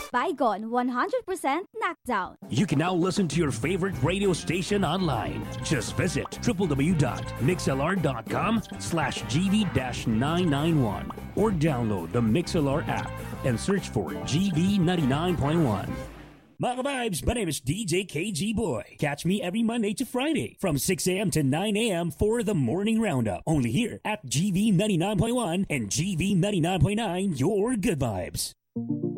Bygone 100% knockdown. You can now listen to your favorite radio station online. Just visit www.mixlr.com/GV-991 or download the MixLR app and search for GV 99.1. Mga vibes, my name is DJ KG Boy. Catch me every Monday to Friday from 6 a.m. to 9 a.m. for the morning roundup. Only here at GV 99.1 and GV 99.9, your good vibes.